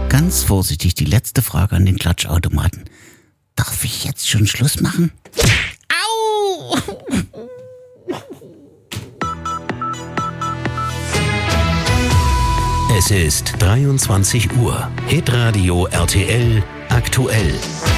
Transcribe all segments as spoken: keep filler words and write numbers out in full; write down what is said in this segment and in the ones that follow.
Ganz vorsichtig die letzte Frage an den Klatschautomaten. Darf ich jetzt schon Schluss machen? Au! Es ist dreiundzwanzig Uhr. Hitradio R T L aktuell.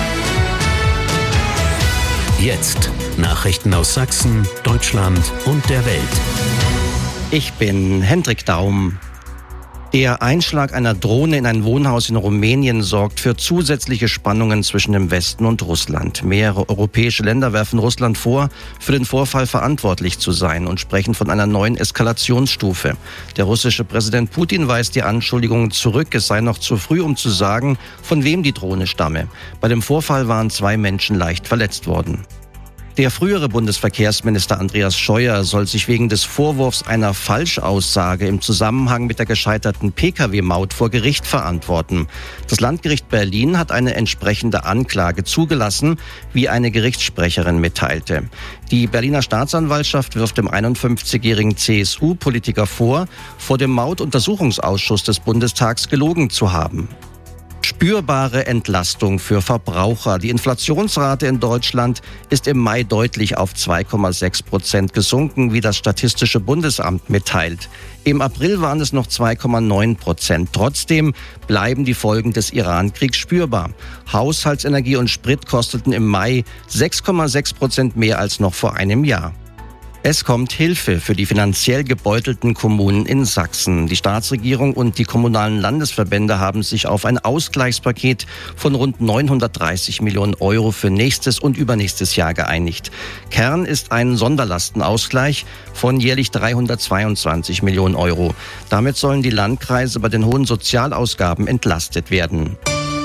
Jetzt Nachrichten aus Sachsen, Deutschland und der Welt. Ich bin Hendrik Daum. Der Einschlag einer Drohne in ein Wohnhaus in Rumänien sorgt für zusätzliche Spannungen zwischen dem Westen und Russland. Mehrere europäische Länder werfen Russland vor, für den Vorfall verantwortlich zu sein und sprechen von einer neuen Eskalationsstufe. Der russische Präsident Putin weist die Anschuldigungen zurück, es sei noch zu früh, um zu sagen, von wem die Drohne stamme. Bei dem Vorfall waren zwei Menschen leicht verletzt worden. Der frühere Bundesverkehrsminister Andreas Scheuer soll sich wegen des Vorwurfs einer Falschaussage im Zusammenhang mit der gescheiterten Pkw-Maut vor Gericht verantworten. Das Landgericht Berlin hat eine entsprechende Anklage zugelassen, wie eine Gerichtssprecherin mitteilte. Die Berliner Staatsanwaltschaft wirft dem einundfünfzigjährigen C S U-Politiker vor, vor dem Mautuntersuchungsausschuss des Bundestags gelogen zu haben. Spürbare Entlastung für Verbraucher. Die Inflationsrate in Deutschland ist im Mai deutlich auf zwei Komma sechs Prozent gesunken, wie das Statistische Bundesamt mitteilt. Im April waren es noch zwei Komma neun Prozent. Trotzdem bleiben die Folgen des Iran-Kriegs spürbar. Haushaltsenergie und Sprit kosteten im Mai sechs Komma sechs Prozent mehr als noch vor einem Jahr. Es kommt Hilfe für die finanziell gebeutelten Kommunen in Sachsen. Die Staatsregierung und die kommunalen Landesverbände haben sich auf ein Ausgleichspaket von rund neunhundertdreißig Millionen Euro für nächstes und übernächstes Jahr geeinigt. Kern ist ein Sonderlastenausgleich von jährlich dreihundertzweiundzwanzig Millionen Euro. Damit sollen die Landkreise bei den hohen Sozialausgaben entlastet werden.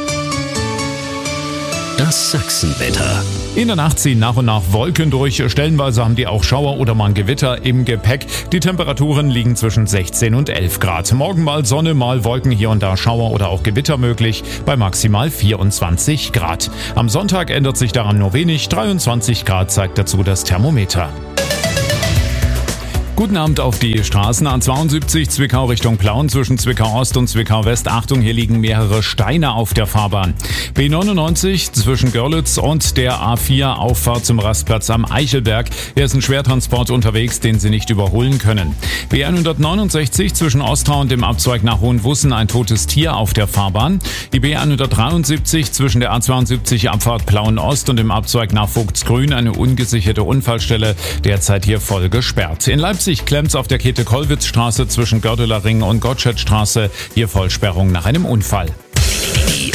Das Sachsenwetter. In der Nacht ziehen nach und nach Wolken durch. Stellenweise haben die auch Schauer oder mal ein Gewitter im Gepäck. Die Temperaturen liegen zwischen sechzehn und elf Grad. Morgen mal Sonne, mal Wolken, hier und da Schauer oder auch Gewitter möglich bei maximal vierundzwanzig Grad. Am Sonntag ändert sich daran nur wenig. dreiundzwanzig Grad zeigt dazu das Thermometer. Guten Abend auf die Straßen. A zweiundsiebzig Zwickau Richtung Plauen zwischen Zwickau Ost und Zwickau West. Achtung, hier liegen mehrere Steine auf der Fahrbahn. B neunundneunzig zwischen Görlitz und der A vier Auffahrt zum Rastplatz am Eichelberg. Hier ist ein Schwertransport unterwegs, den Sie nicht überholen können. B hundertneunundsechzig zwischen Ostrau und dem Abzweig nach Hohenwussen ein totes Tier auf der Fahrbahn. Die B hundertdreiundsiebzig zwischen der A zweiundsiebzig Abfahrt Plauen Ost und dem Abzweig nach Vogtsgrün eine ungesicherte Unfallstelle. Derzeit hier voll gesperrt. In Leipzig klemmt's auf der Käthe-Kollwitz-Straße zwischen Gördeler Ring und Gottschedstraße. Hier Vollsperrung nach einem Unfall.